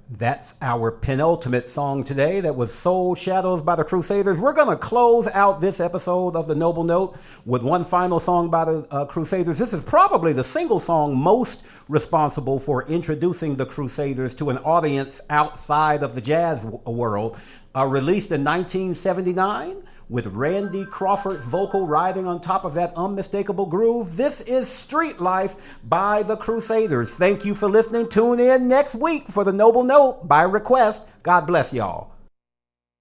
That's our penultimate song today. That was Soul Shadows by the Crusaders. We're going to close out this episode of The Noble Note with one final song by the Crusaders. This is probably the single song most responsible for introducing the Crusaders to an audience outside of the jazz world. Released in 1979 with Randy Crawford's vocal riding on top of that unmistakable groove. This is Street Life by the Crusaders. Thank you for listening. Tune in next week for The Noble Note by request. God bless y'all.